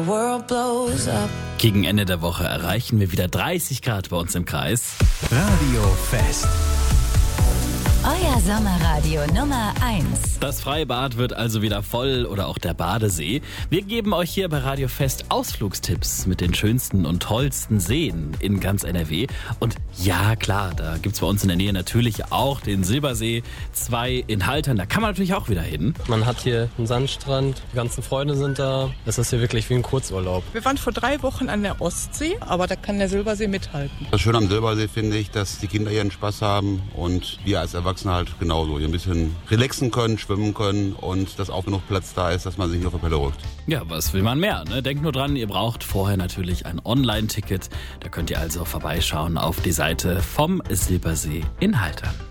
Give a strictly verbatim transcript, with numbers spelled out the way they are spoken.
World blows up. Gegen Ende der Woche erreichen wir wieder dreißig Grad bei uns im Kreis. Radio Fest. Euer Sommerradio Nummer eins. Das Freibad wird also wieder voll oder auch der Badesee. Wir geben euch hier bei Radio Fest Ausflugstipps mit den schönsten und tollsten Seen in ganz N R W. Und ja, klar, da gibt's bei uns in der Nähe natürlich auch den Silbersee. Zwei in Haltern, da kann man natürlich auch wieder hin. Man hat hier einen Sandstrand, die ganzen Freunde sind da. Es ist hier wirklich wie ein Kurzurlaub. Wir waren vor drei Wochen an der Ostsee, aber da kann der Silbersee mithalten. Das Schöne am Silbersee finde ich, dass die Kinder ihren Spaß haben und wir als Erwachsene halt genauso. Hier ein bisschen relaxen können, schwimmen können und dass auch genug Platz da ist, dass man sich nicht auf die Pelle rückt. Ja, was will man mehr? Ne? Denkt nur dran, ihr braucht vorher natürlich ein Online-Ticket. Da könnt ihr also vorbeischauen auf die Seite vom Silbersee in Haltern.